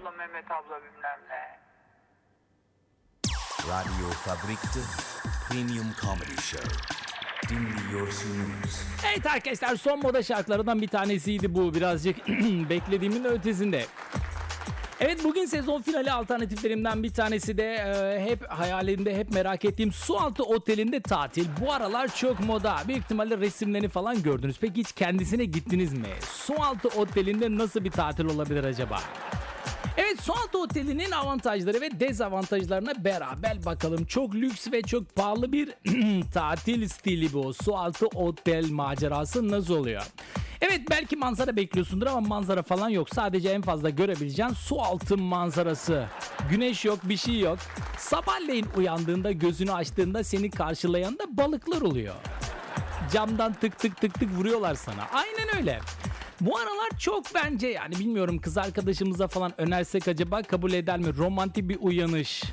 abla, Mehmet abla bilmem ne. Radyo Fabrik'te Premium Comedy Show. Dinliyorsunuz. Evet arkadaşlar, son moda şarkılarından bir tanesiydi bu. Birazcık beklediğimin ötesinde. Evet, bugün sezon finali alternatiflerimden bir tanesi de hep hayalimde, hep merak ettiğim Sualtı Oteli'nde tatil. Bu aralar çok moda. Büyük ihtimalle resimlerini falan gördünüz. Peki hiç kendisine gittiniz mi? Sualtı Oteli'nde nasıl bir tatil olabilir acaba? Evet, Sualtı Oteli'nin avantajları ve dezavantajlarına beraber bakalım. Çok lüks ve çok pahalı bir tatil stili bu. Sualtı Otel macerası nasıl oluyor? Evet, belki manzara bekliyorsundur ama manzara falan yok. Sadece en fazla görebileceğin su altı manzarası. Güneş yok, bir şey yok. Sabahleyin uyandığında, gözünü açtığında seni karşılayan da balıklar oluyor. Camdan tık tık tık tık vuruyorlar sana. Aynen öyle. Bu aralar çok, bence yani bilmiyorum, kız arkadaşımıza falan önersek acaba kabul eder mi? Romantik bir uyanış.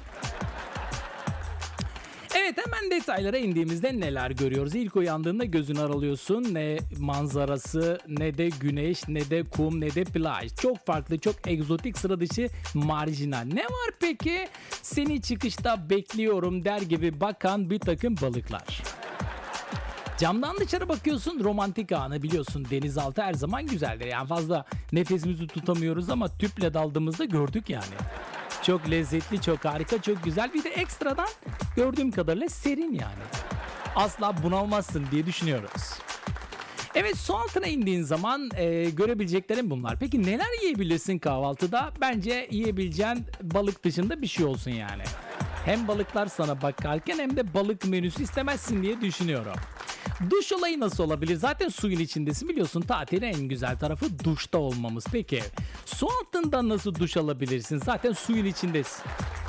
Evet, hemen detaylara indiğimizde neler görüyoruz? İlk uyandığında gözünü aralıyorsun. Ne manzarası, ne de güneş, ne de kum, ne de plaj. Çok farklı, çok egzotik, sıra dışı, marjinal. Ne var peki? Seni çıkışta bekliyorum der gibi bakan bir takım balıklar. Camdan dışarı bakıyorsun, romantik anı biliyorsun, denizaltı her zaman güzeldir. Yani fazla nefesimizi tutamıyoruz ama tüple daldığımızda gördük yani. Çok lezzetli, çok harika, çok güzel. Bir de ekstradan gördüğüm kadarıyla serin yani. Asla bunalmazsın diye düşünüyoruz. Evet, su altına indiğin zaman görebileceklerin bunlar. Peki neler yiyebilirsin kahvaltıda? Bence yiyebileceğin balık dışında bir şey olsun yani. Hem balıklar sana bakarken hem de balık menüsü istemezsin diye düşünüyorum. Duş olayı nasıl olabilir? Zaten suyun içindesin, biliyorsun tatilin en güzel tarafı duşta olmamız. Peki su altında nasıl duş alabilirsin? Zaten suyun içindesin.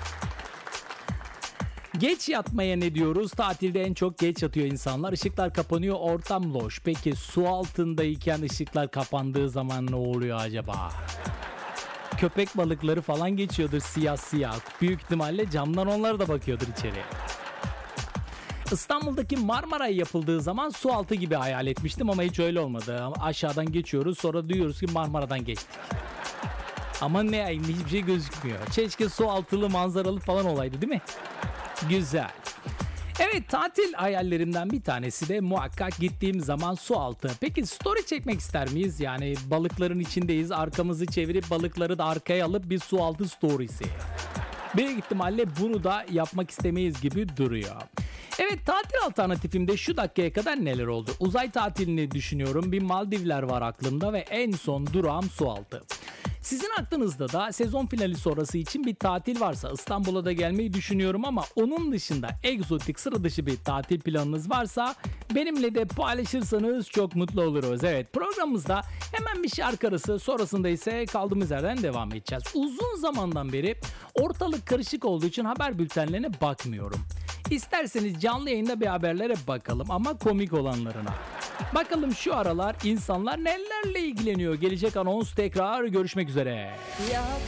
Geç yatmaya ne diyoruz? Tatilde en çok geç yatıyor insanlar. Işıklar kapanıyor, ortam loş. Peki su altındayken ışıklar kapandığı zaman ne oluyor acaba? Köpek balıkları falan geçiyordur siyah siyah. Büyük ihtimalle camdan onlar da bakıyordur içeri. İstanbul'daki Marmaray yapıldığı zaman su altı gibi hayal etmiştim ama hiç öyle olmadı. Aşağıdan geçiyoruz, sonra duyuyoruz ki Marmara'dan geçtik. Ama ne, hiçbir şey gözükmüyor. Keşke su altılı manzaralı falan olaydı, değil mi? Güzel. Evet, tatil hayallerimden bir tanesi de muhakkak gittiğim zaman su altı. Peki story çekmek ister miyiz? Yani balıkların içindeyiz, arkamızı çevirip balıkları da arkaya alıp bir su altı storiesi. Büyük ihtimalle bunu da yapmak istemeyiz gibi duruyor. Evet, tatil alternatifimde şu dakikaya kadar neler oldu? Uzay tatilini düşünüyorum. Bir Maldivler var aklımda ve en son durağım sualtı. Sizin aklınızda da sezon finali sonrası için bir tatil varsa, İstanbul'a da gelmeyi düşünüyorum ama onun dışında egzotik, sıra dışı bir tatil planınız varsa benimle de paylaşırsanız çok mutlu oluruz. Evet, programımızda hemen bir şarkı arası, sonrasında ise kaldığımız yerden devam edeceğiz. Uzun zamandan beri ortalık karışık olduğu için haber bültenlerine bakmıyorum. İsterseniz canlı yayında bir haberlere bakalım ama komik olanlarına. Bakalım şu aralar insanlar nelerle ilgileniyor. Gelecek anons, tekrar görüşmek üzere. Yap